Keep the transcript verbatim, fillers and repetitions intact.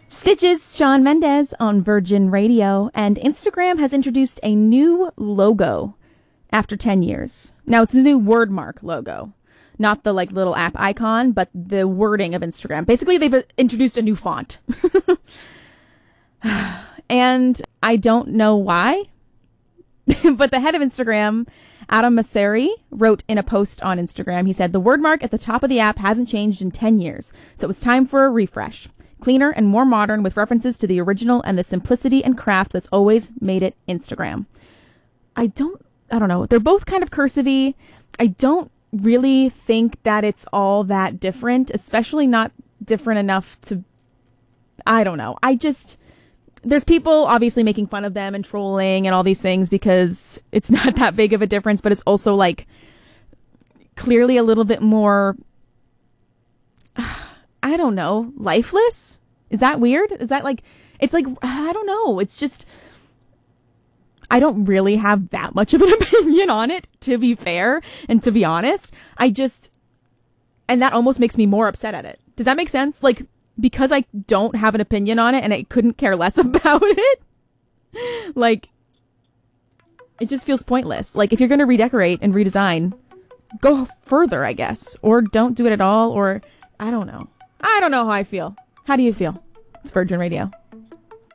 Stitches, Shawn Mendes on Virgin Radio, and Instagram has introduced a new logo after ten years. Now, it's a new wordmark logo, not the like little app icon, but the wording of Instagram. Basically, they've introduced a new font. And I don't know why, but the head of Instagram, Adam Mosseri, wrote in a post on Instagram, he said, the wordmark at the top of the app hasn't changed in ten years, so it was time for a refresh. Cleaner and more modern with references to the original and the simplicity and craft that's always made it Instagram. I don't, I don't know. They're both kind of cursive-y. I don't really think that it's all that different, especially not different enough to, I don't know. I just, there's people obviously making fun of them and trolling and all these things because it's not that big of a difference, but it's also like clearly a little bit more, I don't know, lifeless? Is that weird? Is that like, it's like, I don't know. It's just, I don't really have that much of an opinion on it, to be fair and to be honest. I just, and that almost makes me more upset at it. Does that make sense? Like, because I don't have an opinion on it and I couldn't care less about it, like, it just feels pointless. Like, if you're going to redecorate and redesign, go further, I guess, or don't do it at all, or I don't know. I don't know how I feel. How do you feel? It's Virgin Radio.